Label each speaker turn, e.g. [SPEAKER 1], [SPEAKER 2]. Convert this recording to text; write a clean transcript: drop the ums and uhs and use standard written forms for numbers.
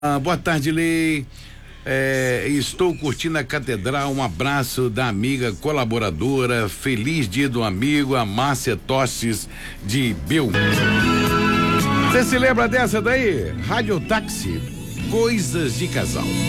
[SPEAKER 1] Boa tarde, Lei. Estou curtindo a catedral. Um abraço da amiga colaboradora. Feliz dia do amigo, a Márcia Tostes de Belmiro. Você se lembra dessa daí? Rádio Táxi, coisas de casal.